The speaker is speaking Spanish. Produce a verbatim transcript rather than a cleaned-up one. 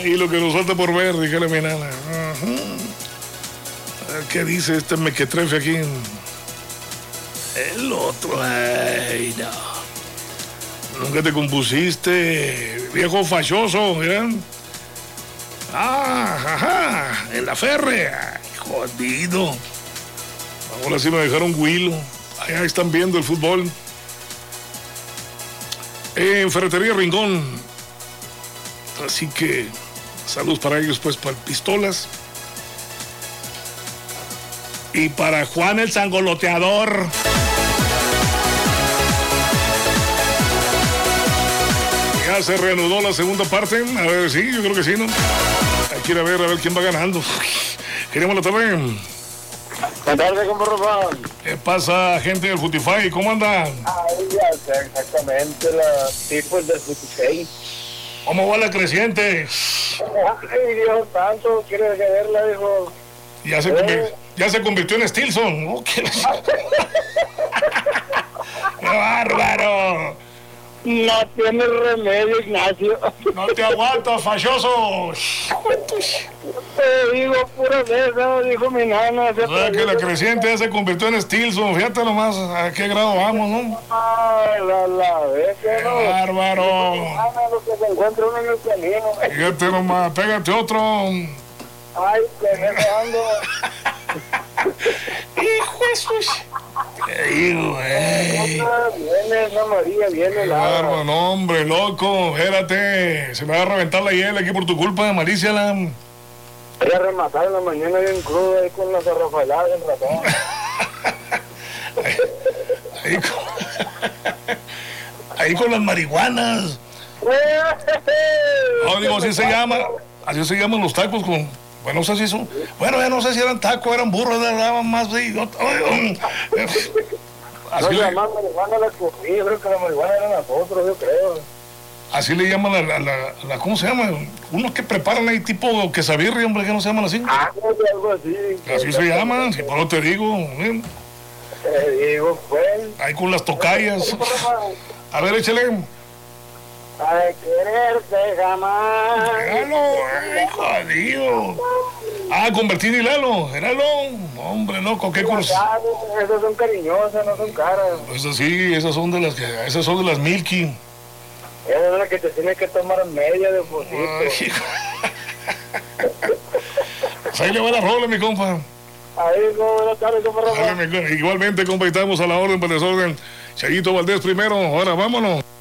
Ahí lo que nos falta por ver, dígale mi nana. Uh-huh. A ver qué dice este mequetrefe aquí. El otro, ay, no. Nunca te compusiste, viejo fachoso, ¿verdad? Ah, ajá, en la férrea, jodido. Ahora sí me dejaron Huilo. Allá están viendo el fútbol. En Ferretería Rincón. Así que saludos para ellos, pues, para Pistolas. Y para Juan el Sangoloteador. Ya se reanudó la segunda parte. A ver, sí, yo creo que sí, ¿no? Hay que ir a ver, a ver quién va ganando. Queremos la tarde. Buenas tardes, compa Rafa. ¿Qué pasa, gente del Futify? ¿Cómo andan? Ay, ya sé exactamente los tipos del Futify. ¿Cómo va la creciente? Ay, Dios santo, ¿quieres verla, dijo? Ya se, convirtió, ya se convirtió en Stilson. Oh, ¡qué... ¡Qué bárbaro! No tiene remedio, Ignacio. No te aguantas, fachoso. Te digo pura de eso, dijo mi nana. O sea que la creciente ya se convirtió en Stilson. Fíjate nomás a qué grado vamos, ¿no? Ay, la, la, vez que no. ¡Qué bárbaro! Lo que se encuentra uno en el camino. Fíjate nomás, pégate otro. Ay, que me ando. ¡Hijo de sus! ¿Qué digo, güey? Viene esa María, viene la. Bárbaro, no, hombre, loco, espérate. Se me va a reventar la hiel aquí por tu culpa, malicia la. Voy a rematar en la mañana bien crudo ahí con las arrafaladas del ratón. ahí, ahí, con, ahí con las marihuanas. No, digo, así se llama. Así se llaman los tacos con. Bueno, no sé si son. Bueno, ya no sé si eran tacos, eran burros, daban más de. No, le llaman marihuana la cogí, yo creo que la marihuana era nosotros, yo creo. Así le llaman a la, la, la, ¿cómo se llama? Unos que preparan ahí tipo quesabirri, hombre, que no se llaman así. Ah, algo así. Así se llaman, si por no te digo. ¿eh? Te digo, pues. Ahí con las tocayas. A ver, échale. Ay, quererte jamás. Lalo, ay, jodido. Ah, convertir y Lalo, Lalo. Hombre, loco, qué cosa. Esas son cariñosas, no son caras. Esas sí, esas son de las que, esas son de las Milky. Esa es la que te tiene que tomar media de pocito. Pues ahí le va la rola, mi compa. Ahí, no, buenas tardes, compa Rafa. Igualmente, compa, estamos a la orden para el desorden. Chayito Valdés primero, ahora vámonos.